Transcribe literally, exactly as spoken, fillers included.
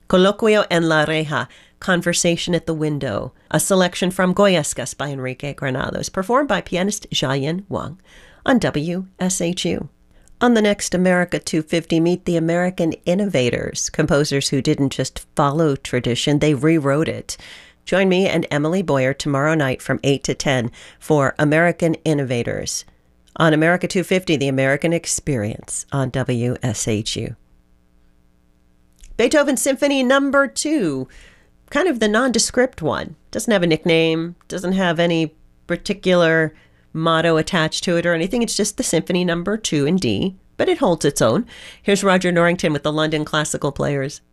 Coloquio en la Reja, Conversation at the Window, a selection from Goyescas by Enrique Granados, performed by pianist Jiayan Wang on W S H U. On the next America two fifty, meet the American Innovators, composers who didn't just follow tradition, they rewrote it. Join me and Emily Boyer tomorrow night from eight to ten for American Innovators on America two fifty, The American Experience on W S H U. Beethoven Symphony Number two, kind of the nondescript one. Doesn't have a nickname, doesn't have any particular motto attached to it or anything. It's just the Symphony Number two in D, but it holds its own. Here's Roger Norrington with the London Classical Players.